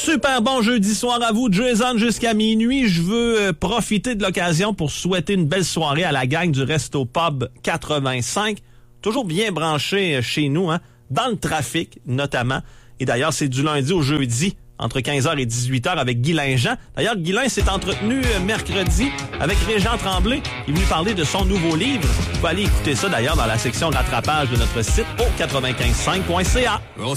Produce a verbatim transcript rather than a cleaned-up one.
Super bon jeudi soir à vous, Jason, jusqu'à minuit. Je veux euh, profiter de l'occasion pour souhaiter une belle soirée à la gang du Resto Pub quatre-vingt-cinq. Toujours bien branché chez nous, hein, dans le trafic notamment. Et d'ailleurs, c'est du lundi au jeudi, entre quinze heures et dix-huit heures avec Guy Linjean. D'ailleurs, Guy Linjean s'est entretenu mercredi avec Régent Tremblay. Il est venu parler de son nouveau livre. Vous pouvez aller écouter ça d'ailleurs dans la section rattrapage de notre site au quatre-vingt-quinze cinq point c a.